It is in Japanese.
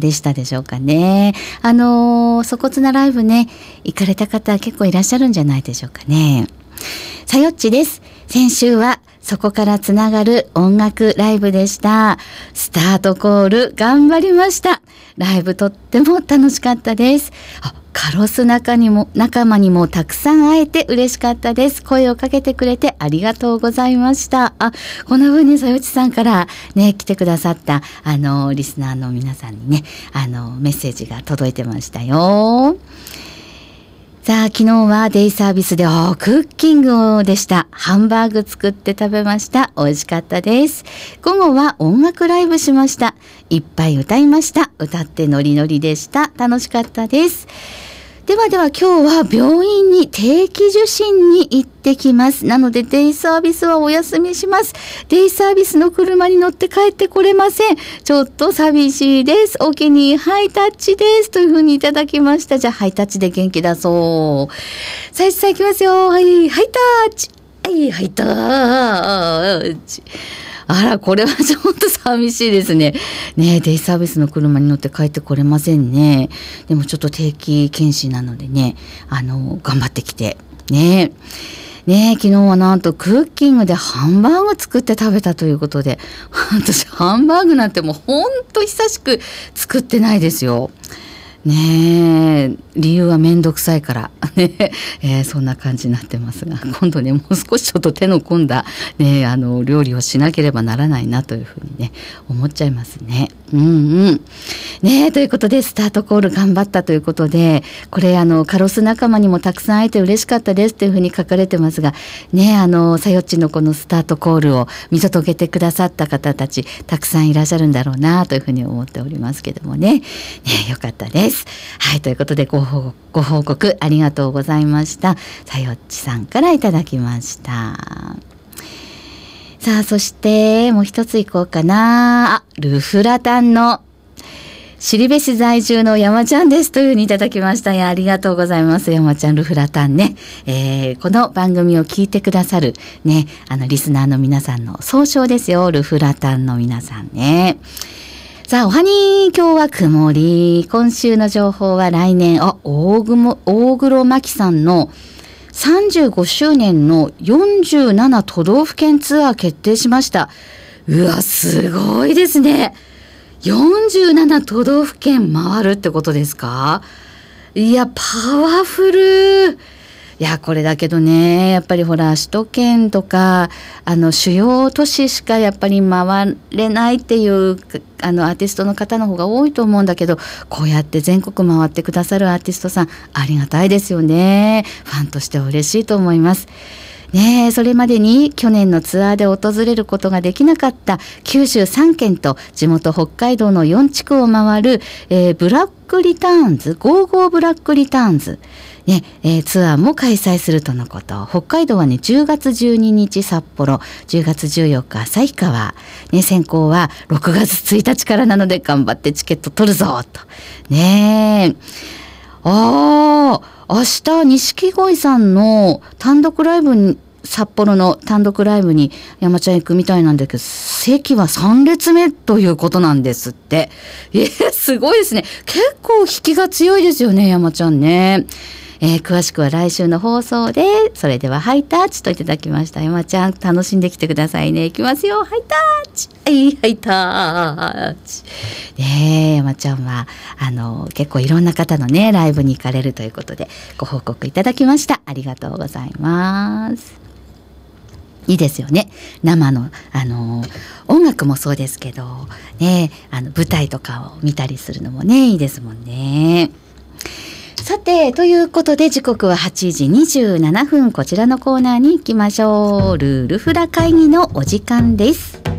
でしたでしょうかね。粗骨なライブね、行かれた方結構いらっしゃるんじゃないでしょうかね。さよっちです。先週はそこからつながる音楽ライブでした。スタートコール頑張りました。ライブとっても楽しかったです。カロス仲間にもたくさん会えて嬉しかったです。声をかけてくれてありがとうございました。こんな風にさよちさんからね、来てくださった、リスナーの皆さんにね、メッセージが届いてましたよ。さあ、昨日はデイサービスでクッキングでした。ハンバーグ作って食べました。美味しかったです。午後は音楽ライブしました。いっぱい歌いました。歌ってノリノリでした。楽しかったです。では今日は病院に定期受診に行ってきます。なのでデイサービスはお休みします。デイサービスの車に乗って帰ってこれません。ちょっと寂しいです。お気にハイタッチです。というふうにいただきました。じゃあハイタッチで元気出そう。さあ行きますよ。はい、ハイタッチ。はい、ハイタッチ。これはちょっと寂しいですね。ねえ、デイサービスの車に乗って帰ってこれませんね。でもちょっと定期検診なのでね、頑張ってきて。ねえ、昨日はなんとクッキングでハンバーグ作って食べたということで、私ハンバーグなんてもうほんと久しく作ってないですよ。ねえ、理由はめんどくさいからね、そんな感じになってますが、今度ね、もう少しちょっと手の込んだね、料理をしなければならないなというふうにね、思っちゃいますね。ねえ、ということでスタートコール頑張ったということで、これカロス仲間にもたくさん会えて嬉しかったですというふうに書かれてますが、ねえ、さよっちのこのスタートコールを見届けてくださった方たちたくさんいらっしゃるんだろうなというふうに思っておりますけどもね、よかったです。はい、ということでご報告ありがとうございました。さよっちさんからいただきました。さあ、そしてもう一ついこうかな。ルフラタンの後部市在住の山ちゃんですというふうにいただきました。ありがとうございます。山ちゃん、ルフラタンね、この番組を聞いてくださるね、リスナーの皆さんの総称ですよ。ルフラタンの皆さんね。さあ、おはに今日は曇り。今週の情報は来年、大黒摩季さんの35周年の47都道府県ツアー決定しました。うわ、すごいですね。47都道府県回るってことですか？いや、パワフル。いや、これだけどね、やっぱりほら、首都圏とか、主要都市しかやっぱり回れないっていう、アーティストの方の方が多いと思うんだけど、こうやって全国回ってくださるアーティストさん、ありがたいですよね。ファンとしては嬉しいと思います。ねえ、それまでに去年のツアーで訪れることができなかった九州3県と地元北海道の4地区を回る、ブラックリターンズ、ゴーゴーブラックリターンズ、ねツアーも開催するとのこと。北海道はね、10月12日札幌、10月14日旭川、ね、先行は6月1日からなので頑張ってチケット取るぞと。ねえ。明日、錦鯉さんの単独ライブに、札幌の単独ライブに山ちゃん行くみたいなんだけど、席は3列目ということなんですって。すごいですね。結構引きが強いですよね、山ちゃんね。詳しくは来週の放送で。それではハイタッチといただきました。山ちゃん楽しんできてくださいね。いきますよ、ハイタッチ。ハイタッチ。山ちゃんは結構いろんな方のねライブに行かれるということでご報告いただきました。ありがとうございます。いいですよね。生の音楽もそうですけどね、舞台とかを見たりするのもねいいですもんね。さて、ということで時刻は8時27分、こちらのコーナーに行きましょう。ルールフラ会議のお時間です。